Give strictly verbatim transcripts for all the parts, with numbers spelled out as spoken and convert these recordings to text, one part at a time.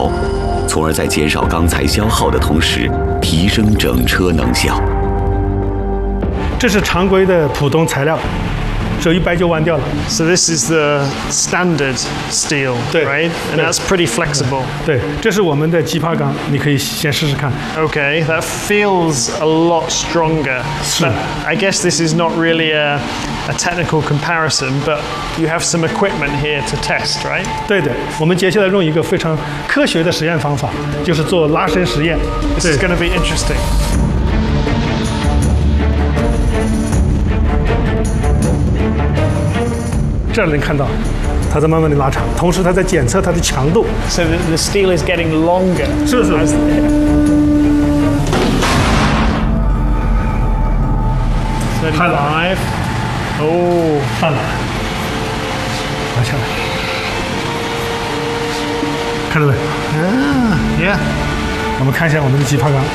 头，从而在减少钢材消耗的同时，提升整车能效。 这是常规的普通材料，手一掰就弯掉了。 So this is the standard steel, 对 right? And 对 that's pretty flexible. 对，这是我们的极帕钢，你可以先试试看。 Okay, that feels a lot stronger. But I guess this is not really a, a technical comparison, but you have some equipment here to test, right? 对的，我们接下来用一个非常科学的实验方法，就是做拉伸实验。 This is going to be interesting. 这儿能看到，它在慢慢的拉长，同时它在检测它的强度。 So the, the steel is getting longer. 是是。 as- 看了 thirty-five. Oh, 看了，拿下来，看到没？ yeah. 我们看一下我们的极帕钢。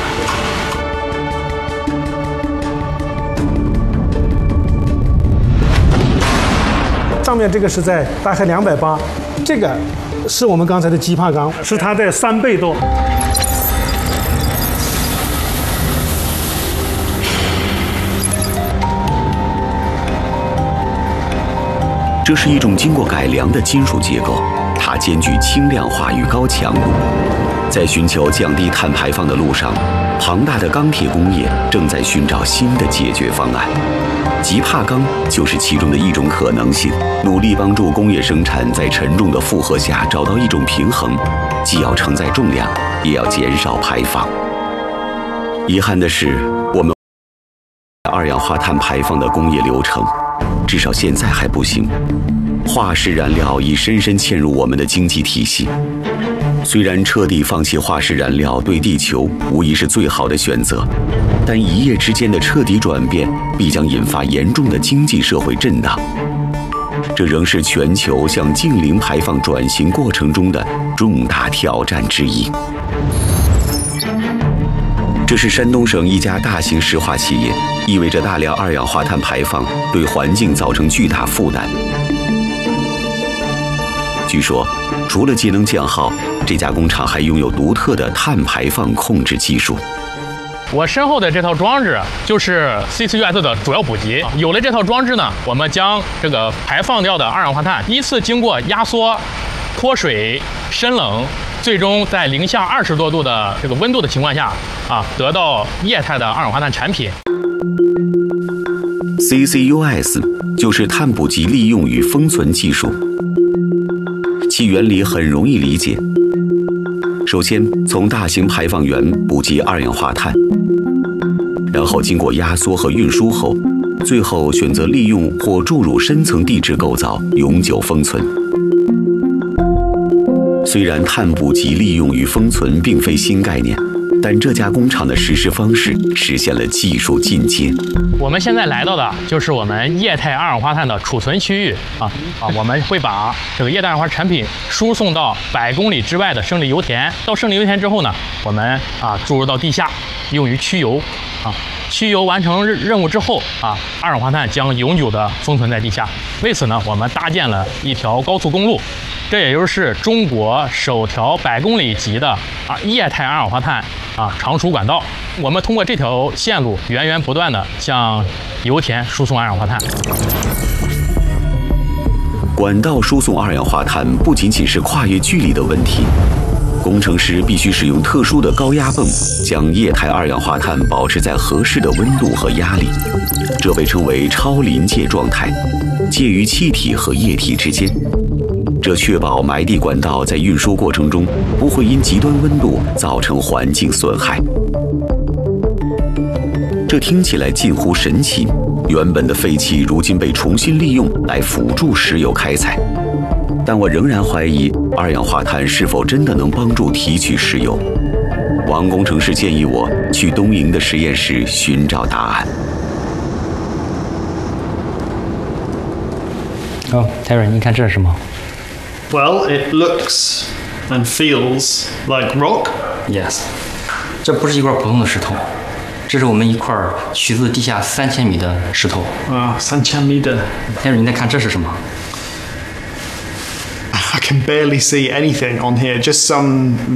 上面这个是在大概两百八，这个是我们刚才的极帕钢，是它的三倍多。 这是一种经过改良的金属结构，它兼具轻量化与高强度。在寻求降低碳排放的路上，庞大的钢铁工业正在寻找新的解决方案。极帕钢就是其中的一种可能性，努力帮助工业生产在沉重的负荷下找到一种平衡，既要承载重量，也要减少排放。遗憾的是，我们二氧化碳排放的工业流程，至少现在还不行。化石燃料已深深嵌入我们的经济体系。虽然彻底放弃化石燃料对地球无疑是最好的选择，但一夜之间的彻底转变必将引发严重的经济社会震荡。这仍是全球向净零排放转型过程中的重大挑战之一。这是山东省一家大型石化企业，意味着大量二氧化碳排放对环境造成巨大负担。据说，除了节能降耗，这家工厂还拥有独特的碳排放控制技术。 我身后的这套装置就是 C C U S 的主要补给。有了这套装置呢，我们将这个排放掉的二氧化碳依次经过压缩、脱水、深冷，最终在零下二十多度的这个温度的情况下啊，得到液态的二氧化碳产品。 C C U S 就是碳捕集利用与封存技术。其原理很容易理解。首先，从大型排放源捕集二氧化碳，然后经过压缩和运输后，最后选择利用或注入深层地质构造，永久封存。虽然碳捕集利用与封存并非新概念，但这家工厂的实施方式实现了技术进阶。 我们现在来到的就是我们液态二氧化碳的储存区域啊啊！我们会把这个液态二氧化碳产品输送到百公里之外的胜利油田。到胜利油田之后呢，我们啊注入到地下，用于驱油啊。驱油完成任务之后啊，二氧化碳将永久的封存在地下。为此呢，我们搭建了一条高速公路，这也就是中国首条百公里级的啊液态二氧化碳啊长储管道。我们通过这条线路源源不断的向油田输送二氧化碳。 管道输送二氧化碳不仅仅是跨越距离的问题，工程师必须使用特殊的高压泵，将液态二氧化碳保持在合适的温度和压力，这被称为超临界状态，介于气体和液体之间。这确保埋地管道在运输过程中不会因极端温度造成环境损害。这听起来近乎神奇，原本的废气如今被重新利用来辅助石油开采。但我仍然怀疑二氧化碳是否真的能帮助提取石油。王工程师建议我去东营的实验室寻找答案。 哦 ，Terry， 你看这是什么 Well, it looks and feels like rock. ？Yes， 这不是一块普通的石头，这是我们一块取自地下三千米的石头。 Ah, 三千米的。 Terry， 你再看这是什么 I can barely see anything on here, just some